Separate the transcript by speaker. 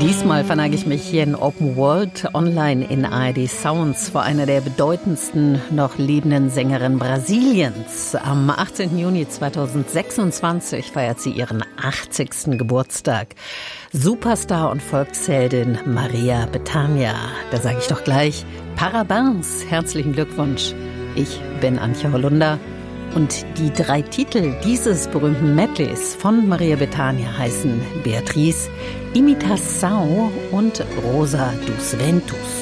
Speaker 1: Diesmal verneige ich mich hier in Open World online in ARD Sounds vor einer der bedeutendsten noch lebenden Sängerinnen Brasiliens. Am 18. Juni 2026 feiert sie ihren 80. Geburtstag. Superstar und Volksheldin Maria Bethânia. Da sage ich doch gleich Parabéns, herzlichen Glückwunsch. Ich bin Antje Hollunder. Und die 3 Titel dieses berühmten Medleys von Maria Bethânia heißen Beatriz, Imitação und Rosa dos Ventos.